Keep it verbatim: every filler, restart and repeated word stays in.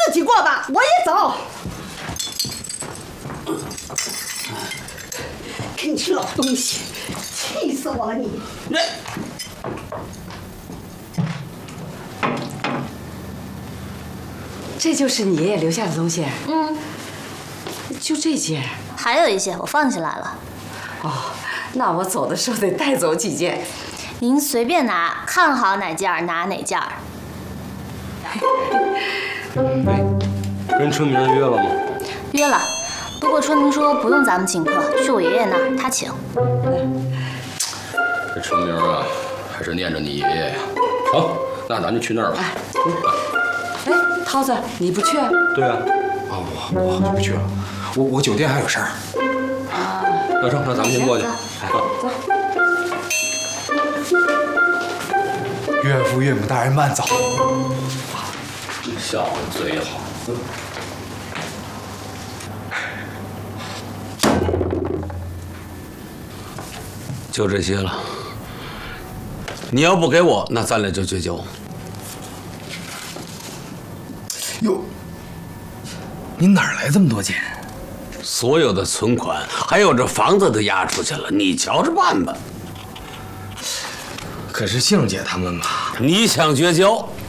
自己过吧，我也走。给你吃老东西，气死我了你！你。 这就是你爷爷留下的东西。 嗯， 就这件。 还有一些我放起来了。 哦，那我走的时候得带走几件。 您随便拿，看好哪件拿哪件。 哎，跟春明约了吗？ 约了，不过春明说不用咱们请客，去我爷爷那儿他请。 这春明啊，还是念着你爷爷呀。成，那咱就去那儿吧。 哎，涛子，你不去？ 对啊。 啊，我我就不去了，我我酒店还有事儿。 啊， 那成，那咱们先过去。 走。 岳父岳母大人慢走。 笑话嘴好。就这些了。你要不给我，那咱俩就绝交。 哟，你哪儿来这么多钱？ 所有的存款，还有这房子都押出去了，你瞧着办吧。 可是杏姐他们嘛， 你想绝交，